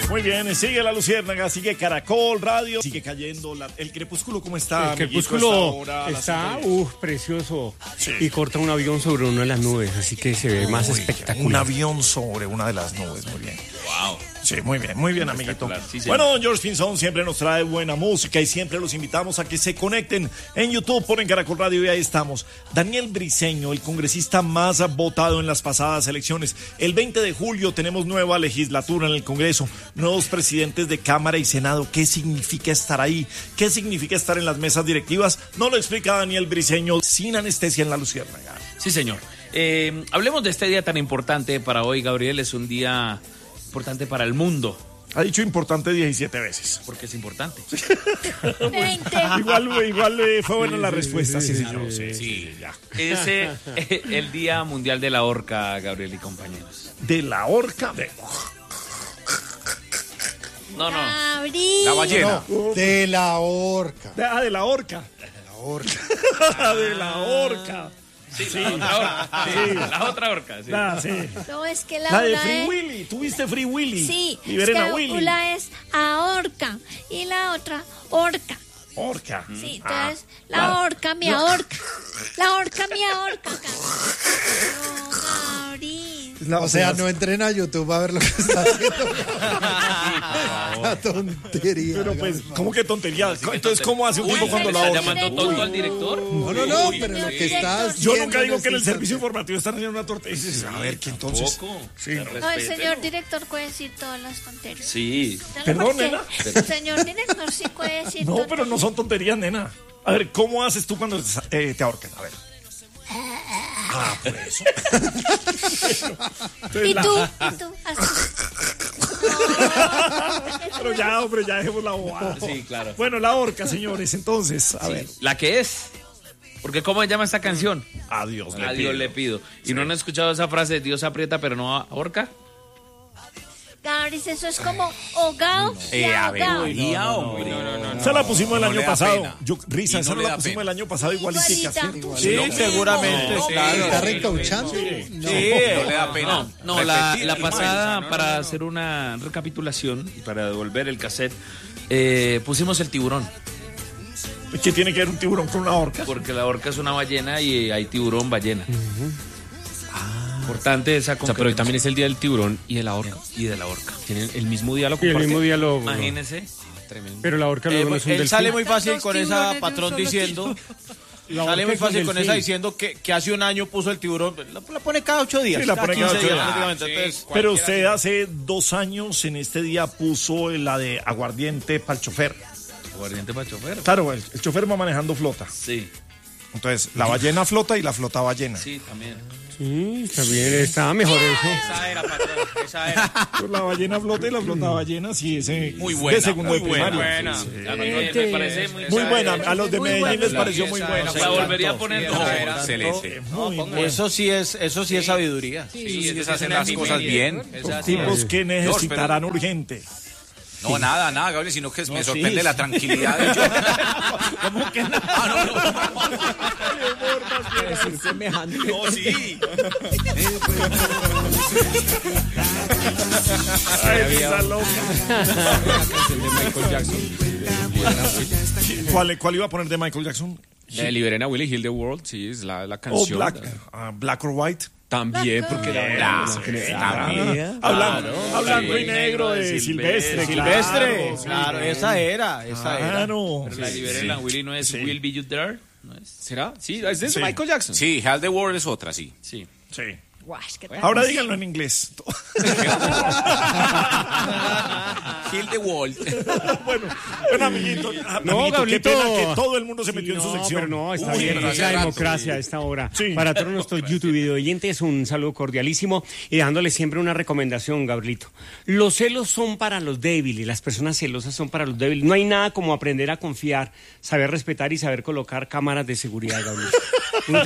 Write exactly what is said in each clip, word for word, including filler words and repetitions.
Muy bien, sigue la Luciérnaga, sigue Caracol Radio, sigue cayendo la, el crepúsculo. ¿Cómo está? El crepúsculo está, uff, precioso. Sí. Y corta un avión sobre una de las nubes, así que se ve Uy, más espectacular. Un avión sobre una de las nubes, muy bien. Wow. Sí, muy bien, muy bien, amiguito. Sí, sí. Bueno, George Pinzón siempre nos trae buena música y siempre los invitamos a que se conecten en YouTube, ponen Caracol Radio y ahí estamos. Daniel Briceño, el congresista más votado en las pasadas elecciones. El veinte de julio tenemos nueva legislatura en el Congreso, nuevos presidentes de Cámara y Senado. ¿Qué significa estar ahí? ¿Qué significa estar en las mesas directivas? No lo explica Daniel Briceño, sin anestesia en la Luciérnaga. Sí, señor. Eh, hablemos de este día tan importante para hoy, Gabriel. Es un día importante para el mundo. Ha dicho importante diecisiete veces. Porque es importante. igual igual eh, fue buena la respuesta, sí, señor. Sí, sí, sí, ya. Es eh, el Día Mundial de la Orca, Gabriel y compañeros. ¿De la orca? De... No, no. Gabriel. La ballena. No, de la orca. De, ah, de la orca. De la orca. de la orca. Sí, sí, la otra orca. Sí, la otra orca. Sí. La, sí. No, es que la, la de una Free es... Willy. ¿Tuviste Free Willy? Sí, Liberen es a que Willy. una es ahorca y la otra orca. Orca. Sí, entonces ah, la orca me ahorca. La orca me ahorca. No, Gabriel. No, o sea, no entren a YouTube a ver lo que está haciendo. La tontería. Pero pues, ¿cómo que tontería? Sí, entonces, ¿cómo hace un tipo cuando la orca? ¿Está llamando tonto al director? No, no, no, Uy, pero lo que estás Yo nunca digo que en el servicio informativo están haciendo una torta. Sí, a ver, ¿qué entonces? Sí. No, el señor director puede decir todas las tonterías. Sí. Perdón, nena. El señor director sí puede decir No, tonterías. Pero no son tonterías, nena. A ver, ¿cómo haces tú cuando eh, te ahorcan? A ver. Ah, por eso. ¿Y tú? ¿Y tú? Pero ya, hombre, ya dejemos la bobada. Sí, claro. Bueno, la orca, señores, entonces, a sí. ver. La que es. Porque ¿cómo se llama esta canción? A Dios le pido. A Dios le pido. ¿Y sí. no han escuchado esa frase, Dios aprieta pero no ahorca? Gabriel, eso es como ahogado y eh, ahogado. No, no, no, no, no, esa la pusimos el no año pasado. Yo, risa, esa no la pusimos pena. el año pasado igualitica, ¿cierto? Sí, sí, seguramente. No, claro. ¿Está recauchando? Sí, no, sí, no le da pena. No, no la, la pasada, no, para no, no. hacer una recapitulación y para devolver el cassette, eh, pusimos el tiburón. ¿Qué tiene que ver un tiburón con una orca? Porque la orca es una ballena y hay tiburón ballena. Uh-huh. Importante esa o sea, pero también es el día del tiburón y de la orca. Y de la orca. Tienen el mismo día, lo comparten. El mismo día lo... Imagínense. Tremendo. Pero la orca luego eh, no es un él delfín. sale muy fácil con esa patrón diciendo... Sale muy fácil con esa diciendo que, que hace un año puso el tiburón. La, la pone cada ocho días. Sí, la pone cada ocho días. Ah, sí, Entonces, pero usted hace dos años en este día puso la de aguardiente para el chofer. ¿Aguardiente para el chofer? Claro, el, el chofer va manejando flota. Sí. Entonces, la ballena flota y la flota ballena. Sí, también. Sí, también estaba mejor eso. Esa era, patrón, esa era. Pues la ballena flota y la flota ballena, sí, ese muy buena, de segundo muy de primaria. Buena. Sí, sí. A mí me parece muy, muy buena. A los de Medellín buena. les pareció muy buena. La volvería a poner. No, excelente. No, eso sí es, eso sí, sí es sabiduría. Sí, sí, sí, es hacer las cosas bien. Son tipos que necesitarán urgente. No, sí. nada, nada, Gabriel, sino que no, me sorprende sí. la tranquilidad de yo. ¿Cómo que nada? Ah, no, no. Decir semejante. No, sí. Ay, esa loca. La canción de Michael Jackson. ¿Cuál, ¿Cuál iba a poner de Michael Jackson? Eh, Liberen a Willy, Heal the World, sí, es la, la canción. Oh, Black, uh, Black or White. También, porque era hablando y negro de Silvestre. Silvestre, claro, esa era, esa era. Pero la Liberen a Willy no es Will Be You There, ¿no es? ¿Será? Sí, es de Michael Jackson. Sí, Heal the World es otra, sí. Sí. Sí. Ahora díganlo en inglés. Heal the World. bueno, bueno, amiguito, no, amiguito, Gablito, qué pena que todo el mundo se sí, metió no, en su sección. Pero no, está Uy, bien, es la democracia a esta hora. Sí. Para todos nuestros YouTube video oyentes, un saludo cordialísimo y dándole siempre una recomendación, Gabrielito. Los celos son para los débiles, las personas celosas son para los débiles. No hay nada como aprender a confiar, saber respetar y saber colocar cámaras de seguridad, Gabrielito. Muy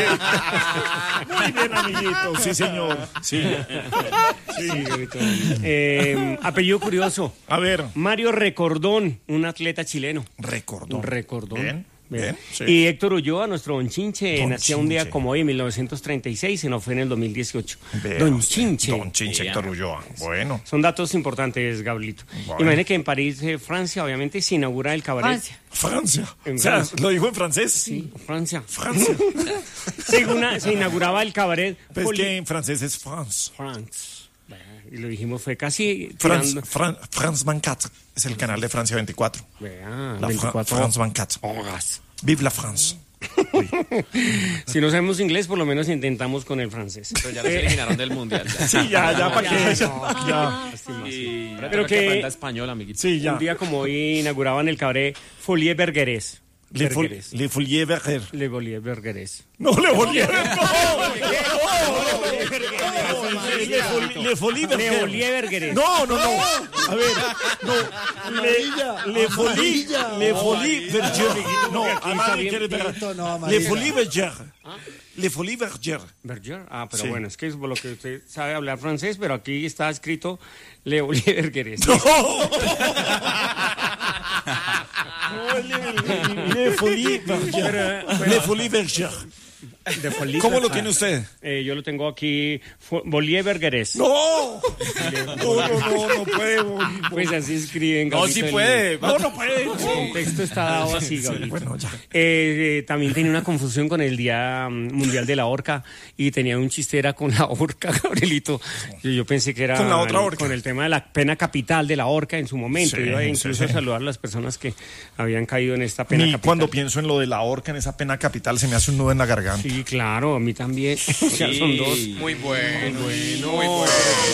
bien, amiguito. Sí, señor. Sí. Sí, eh, apellido curioso. A ver. Mario Recordón, un atleta chileno. Recordón. Recordón. Bien. Bien, sí. Y Héctor Ulloa, nuestro Don Chinche, Don nació un día Chinche. como hoy, en mil novecientos treinta y seis, y no fue en el dos mil dieciocho. Vea Don usted, Chinche. Don Chinche, Héctor Ulloa. Bueno. Son datos importantes, Gabrielito. Bueno. Imagine que en París, eh, Francia, obviamente, se inaugura el cabaret. Francia. Francia. En O sea, Francia. ¿lo dijo en francés? Sí, Francia. Francia. Se, una- se inauguraba el cabaret. Pues Poli- que en francés es France. France. Y lo dijimos, fue casi... France, tirando- Fran- France veinticuatro. Es el canal de Francia veinticuatro. Vea, La Fra- veinticuatro France veinticuatro. horas. Vive la France. Si no sabemos inglés, por lo menos intentamos con el francés. Pero ya los eliminaron del mundial. Ya. Sí, ya, ya, ¿para qué? Ya, Ya. Y Pero que- aprenda español, amiguito. Sí, ya. Un día como hoy inauguraban el cabaret Folie Bergerés. Le, fol, Bergerés. le Folie Berger. Le Folie Bergerés. No, Le Folie Berger. Le Folie- Le Folie Le Berger. Folie Bergerés. No, no, no. A ver, no. Le, le Folie, Le Folie Berger. No, Aquí está Amari bien quiere pegar. pinto, no, Le amarilla. Folie Berger. Le Folie Berger. Berger. Ah, pero Sí. bueno, es que es por lo que usted sabe hablar francés, pero aquí está escrito Le Folie Bergerés. No. No, Le, le Folie Berger. Le Folie Berger. De Folie ¿Cómo lo Berger. tiene usted? Eh, yo lo tengo aquí, Fo- Folie Bergerés. No. No, no, no, no puede. Pues así escriben. No, sí Gabrielito, el- puede. No, no puede. El contexto está dado así, Gabrielito. Bueno, ya. Eh, eh, también tenía una confusión con el Día mm, Mundial de la Horca y tenía un chiste, era con la horca, Gabrielito. Yo, yo pensé que era Con la otra el- horca. con el tema de la pena capital de la horca en su momento. Sí, Iba incluso sí, sí. a saludar a las personas que habían caído en esta pena Ni capital. cuando pienso en lo de la horca, en esa pena capital, se me hace un nudo en la garganta. Sí, claro, a mí también. Ya son dos. Muy bueno. Bueno, Muy bueno.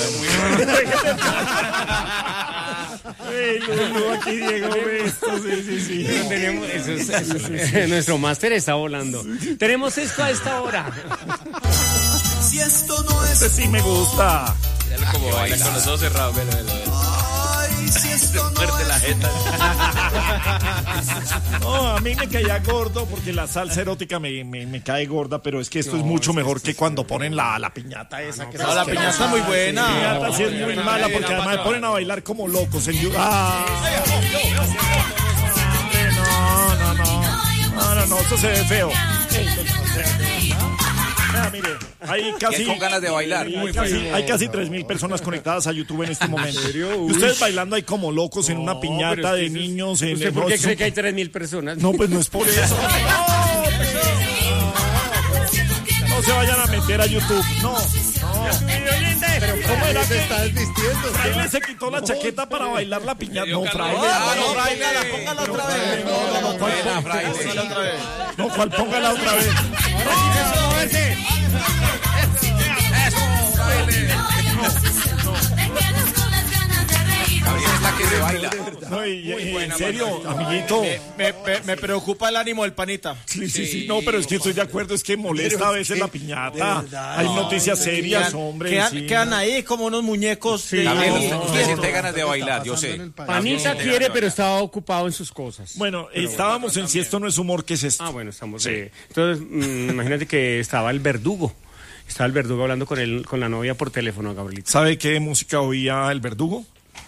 Ey, Lulu, aquí Diego esto, sí, sí, sí. Tenemos, eso es- eso es- nuestro máster está volando. Tenemos esto a esta hora. Si esto no es Este sí me gusta. Míralo como baila con los ojos cerrados. Velo, velo, velo. ay, si esto no Fuerte la jeta. No, a mí me caía gordo porque la salsa erótica me, me, me cae gorda, pero es que esto es mucho mejor que cuando ponen la, la piñata esa. que No, la piñata está muy buena. La piñata sí es muy mala porque además me ponen a bailar como locos en YouTube. Ah, no, no, no. No, no, no, eso se ve feo. Vea, mire, hay casi, con ganas de bailar. hay casi, hay casi tres mil personas conectadas a YouTube en este momento. Y ustedes bailando ahí como locos en una piñata de niños. En ¿Usted el- por no, qué eso- cree que hay tres mil personas? No, pues no es por eso. No se vayan a meter a YouTube. No, no. Pero ¿cómo era Se que está desvistiendo. Fraile se quitó la chaqueta para bailar la piñata? No, Fraile. Ah, No, no, póngala, póngala otra vez. No, no, no, Buena, Fraile. póngala otra vez. no, ¿cuál? Póngala otra vez. Es la que se baila. No, y- y- en serio, amiguito. Me, me- me preocupa el ánimo del panita. Sí, sí, sí. No, pero es que estoy de acuerdo. Es que molesta a veces la piñata. verdad. Hay noticias serias, Quedan- hombre. Quedan, sí. quedan ahí como unos muñecos. de- También de- usted siente ganas de bailar, yo sé. Panita quiere, pero estaba ocupado en sus cosas. Bueno, estábamos en Si esto no es humor, ¿qué es esto? Ah, bueno, estamos. eh, entonces, mm, imagínate que estaba el verdugo. Estaba el verdugo hablando con, el, con la novia por teléfono, Gabrielito. ¿Sabe qué música oía el verdugo?